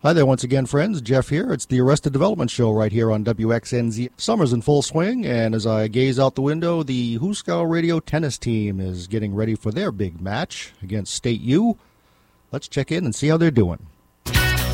Hi there once again, friends. Jeff here. It's the Arrested Development Show right here on WXNZ. Summer's in full swing, and as I gaze out the window, the Hooskow Radio tennis team is getting ready for their big match against State U. Let's check in and see how they're doing.